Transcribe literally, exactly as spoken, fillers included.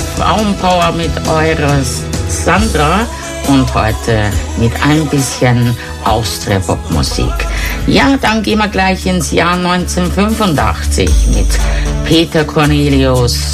Frauenpower mit eurer Sandra und heute mit ein bisschen Austria-Pop-Musik. Ja, dann gehen wir gleich ins Jahr neunzehnhundertfünfundachtzig mit Peter Cornelius